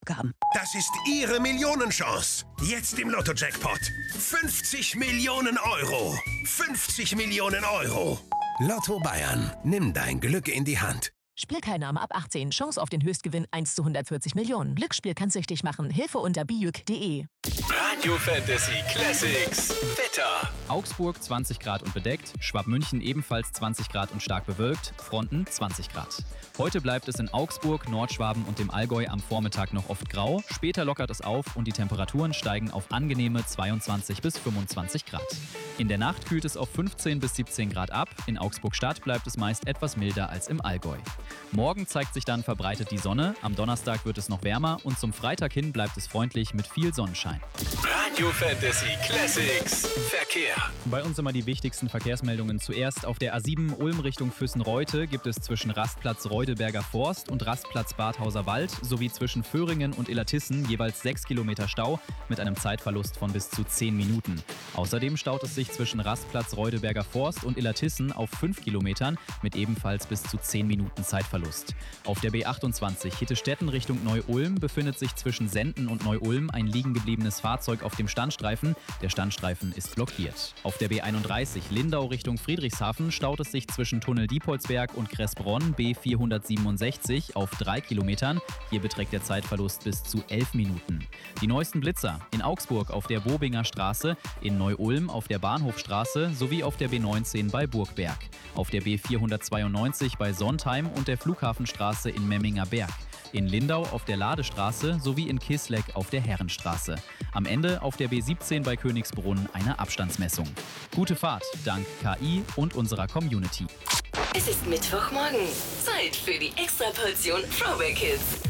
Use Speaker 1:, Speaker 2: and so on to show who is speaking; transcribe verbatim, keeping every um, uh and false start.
Speaker 1: Aufgaben.
Speaker 2: Das ist Ihre Millionenchance. Jetzt im Lotto-Jackpot. fünfzig Millionen Euro. fünfzig Millionen Euro. Lotto Bayern. Nimm dein Glück in die Hand.
Speaker 3: Spielteilnahme ab achtzehn. Chance auf den Höchstgewinn eins zu hundertvierzig Millionen. Glücksspiel kann süchtig machen. Hilfe unter bijuk punkt de.
Speaker 4: Radio Fantasy Classics. Wetter.
Speaker 5: Augsburg zwanzig Grad und bedeckt, Schwabmünchen ebenfalls zwanzig Grad und stark bewölkt, Fronten zwanzig Grad. Heute bleibt es in Augsburg, Nordschwaben und dem Allgäu am Vormittag noch oft grau, später lockert es auf und die Temperaturen steigen auf angenehme zweiundzwanzig bis fünfundzwanzig Grad. In der Nacht kühlt es auf fünfzehn bis siebzehn Grad ab, in Augsburg-Stadt bleibt es meist etwas milder als im Allgäu. Morgen zeigt sich dann verbreitet die Sonne, am Donnerstag wird es noch wärmer und zum Freitag hin bleibt es freundlich mit viel Sonnenschein.
Speaker 4: Radio Fantasy Classics. Verkehr.
Speaker 5: Bei uns immer die wichtigsten Verkehrsmeldungen. Zuerst auf der A sieben Ulm Richtung Füssen-Reute gibt es zwischen Rastplatz Reudelberger Forst und Rastplatz Badhauser Wald sowie zwischen Föhringen und Illertissen jeweils sechs Kilometer Stau mit einem Zeitverlust von bis zu zehn Minuten. Außerdem staut es sich zwischen Rastplatz Reudelberger Forst und Illertissen auf fünf Kilometern mit ebenfalls bis zu zehn Minuten Zeitverlust. Auf der B achtundzwanzig Hittestetten Richtung Neu-Ulm befindet sich zwischen Senden und Neu-Ulm ein liegen gebliebenes Fahrzeug auf dem Standstreifen. Der Standstreifen ist blockiert. Auf der B einunddreißig Lindau Richtung Friedrichshafen staut es sich zwischen Tunnel Diepholzberg und Kressbronn B vierhundertsiebenundsechzig auf drei Kilometern. Hier beträgt der Zeitverlust bis zu elf Minuten. Die neuesten Blitzer in Augsburg auf der Wobinger Straße, in Neu-Ulm auf der Bahnhofstraße sowie auf der B neunzehn bei Burgberg. Auf der B vierhundertzweiundneunzig bei Sontheim und der Flughafenstraße in Memminger Berg. In Lindau auf der Ladestraße sowie in Kisleck auf der Herrenstraße. Am Ende auf der B siebzehn bei Königsbrunn eine Abstandsmessung. Gute Fahrt dank K I und unserer Community.
Speaker 6: Es ist Mittwochmorgen. Zeit für die Extraportion Throwback Hits.